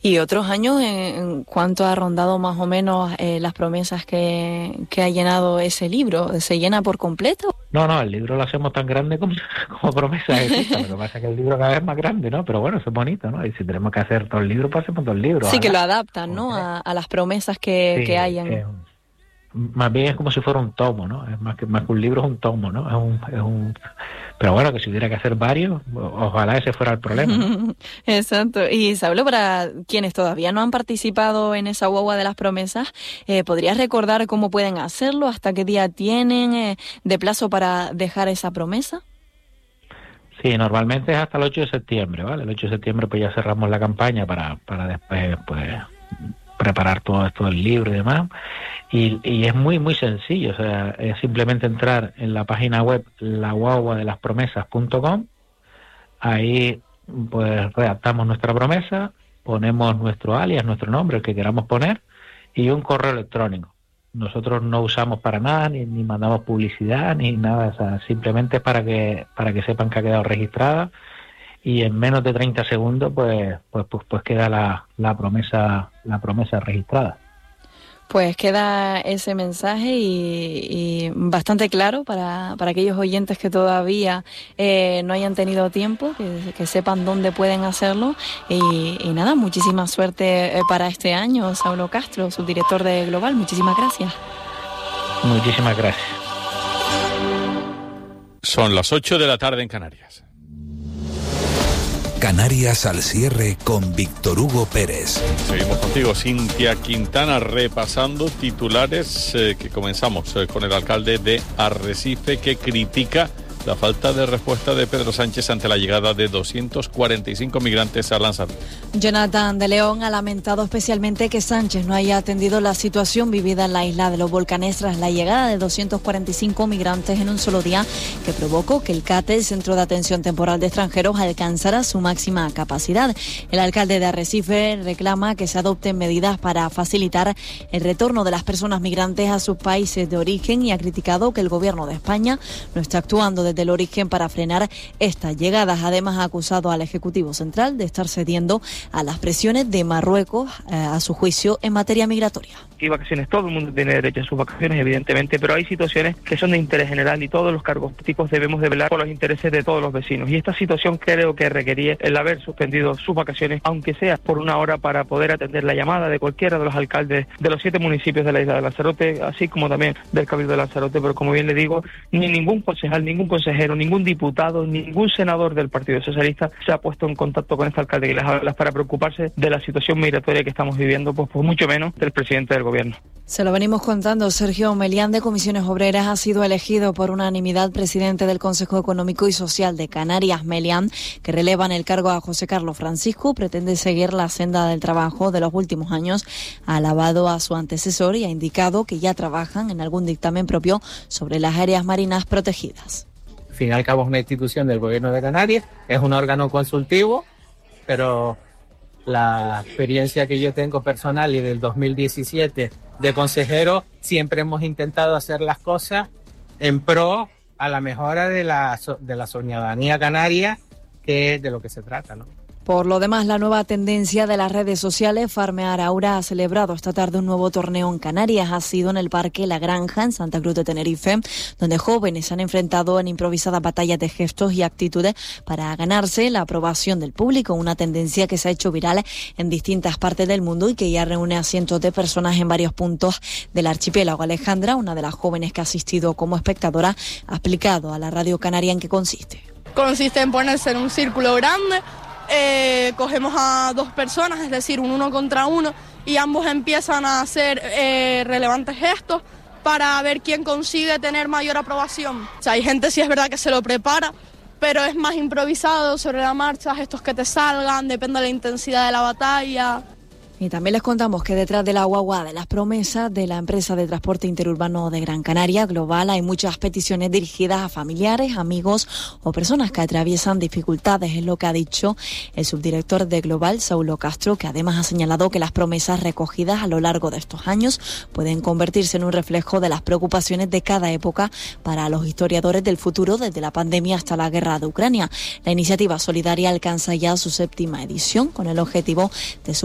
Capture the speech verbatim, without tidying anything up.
¿Y otros años en cuánto ha rondado más o menos eh, las promesas que, que ha llenado ese libro? ¿Se llena por completo? No, no, el libro lo hacemos tan grande como, como promesas existen. Lo que pasa es que el libro cada vez es más grande, ¿no? Pero bueno, eso es bonito, ¿no? Y si tenemos que hacer todo el libro, pues hacemos todo el libro. Sí, ojalá. que lo adaptan, ¿no? A, a las promesas que, Sí, que hayan. eh, más bien es como si fuera un tomo, ¿no? Es más que más que un libro, es un tomo, ¿no? Es un, es un... Pero bueno, que si hubiera que hacer varios, ojalá ese fuera el problema, ¿no? Exacto. Y Saulo, para quienes todavía no han participado en esa guagua de las promesas, eh, ¿podrías recordar cómo pueden hacerlo? ¿Hasta qué día tienen eh, de plazo para dejar esa promesa? Sí, normalmente es hasta el ocho de septiembre, ¿vale? El ocho de septiembre pues ya cerramos la campaña para, para después, pues, preparar todo esto del libro y demás. Y, y es muy, muy sencillo, o sea, es simplemente entrar en la página web la guagua de las promesas punto com. Ahí, pues, redactamos nuestra promesa, ponemos nuestro alias, nuestro nombre, el que queramos poner, y un correo electrónico. Nosotros no usamos para nada, ni, ni mandamos publicidad, ni nada, o sea, simplemente es para que, para que sepan que ha quedado registrada, y en menos de treinta segundos, pues, pues, pues, pues queda la, la promesa, la promesa registrada. Pues queda ese mensaje y, y bastante claro para, para aquellos oyentes que todavía eh, no hayan tenido tiempo, que, que sepan dónde pueden hacerlo. Y, y nada, muchísima suerte para este año, Saulo Castro, subdirector de Global. Muchísimas gracias. Muchísimas gracias. Son las ocho de la tarde en Canarias. Canarias al cierre con Víctor Hugo Pérez. Seguimos contigo, Cintia Quintana, repasando titulares eh, que comenzamos eh, con el alcalde de Arrecife, que critica la falta de respuesta de Pedro Sánchez ante la llegada de doscientos cuarenta y cinco migrantes a Lanzarote. Jonathan de León ha lamentado especialmente que Sánchez no haya atendido la situación vivida en la isla de los Volcanes tras la llegada de doscientos cuarenta y cinco migrantes en un solo día, que provocó que el CATE, el Centro de Atención Temporal de Extranjeros, alcanzara su máxima capacidad. El alcalde de Arrecife reclama que se adopten medidas para facilitar el retorno de las personas migrantes a sus países de origen y ha criticado que el gobierno de España no está actuando desde del origen para frenar estas llegadas. Además, ha acusado al Ejecutivo Central de estar cediendo a las presiones de Marruecos, eh, a su juicio, en materia migratoria. Y vacaciones, todo el mundo tiene derecho a sus vacaciones, evidentemente, pero hay situaciones que son de interés general y todos los cargos públicos debemos de velar por los intereses de todos los vecinos. Y esta situación creo que requería el haber suspendido sus vacaciones, aunque sea por una hora, para poder atender la llamada de cualquiera de los alcaldes de los siete municipios de la isla de Lanzarote, así como también del Cabildo de Lanzarote. Pero como bien le digo, ni ningún concejal, ningún consejero, ningún diputado, ningún senador del Partido Socialista se ha puesto en contacto con este alcalde que les habla para preocuparse de la situación migratoria que estamos viviendo, pues, pues mucho menos del presidente del gobierno. Se lo venimos contando. Sergio Melián, de Comisiones Obreras, ha sido elegido por unanimidad presidente del Consejo Económico y Social de Canarias. Melián, que releva en el cargo a José Carlos Francisco, pretende seguir la senda del trabajo de los últimos años. Ha alabado a su antecesor y ha indicado que ya trabajan en algún dictamen propio sobre las áreas marinas protegidas. Al fin y al cabo es una institución del Gobierno de Canarias, es un órgano consultivo, pero la experiencia que yo tengo personal y del dos mil diecisiete de consejero, siempre hemos intentado hacer las cosas en pro a la mejora de la, de la ciudadanía canaria, que es de lo que se trata, ¿no? Por lo demás, la nueva tendencia de las redes sociales, Farmear Aura, ha celebrado esta tarde un nuevo torneo en Canarias. Ha sido en el Parque La Granja, en Santa Cruz de Tenerife, donde jóvenes se han enfrentado en improvisadas batallas de gestos y actitudes para ganarse la aprobación del público. Una tendencia que se ha hecho viral en distintas partes del mundo y que ya reúne a cientos de personas en varios puntos del archipiélago. Alejandra, una de las jóvenes que ha asistido como espectadora, ha explicado a la Radio Canaria en qué consiste. Consiste en ponerse en un círculo grande. Eh, cogemos a dos personas, es decir, un uno contra uno, y ambos empiezan a hacer eh, relevantes gestos para ver quién consigue tener mayor aprobación. O sea, hay gente, sí es verdad, que se lo prepara, pero es más improvisado, sobre la marcha, gestos que te salgan, depende de la intensidad de la batalla. Y también les contamos que detrás de la guagua de las promesas de la empresa de transporte interurbano de Gran Canaria, Global, hay muchas peticiones dirigidas a familiares, amigos o personas que atraviesan dificultades. Es lo que ha dicho el subdirector de Global, Saulo Castro, que además ha señalado que las promesas recogidas a lo largo de estos años pueden convertirse en un reflejo de las preocupaciones de cada época para los historiadores del futuro, desde la pandemia hasta la guerra de Ucrania. La iniciativa solidaria alcanza ya su séptima edición con el objetivo de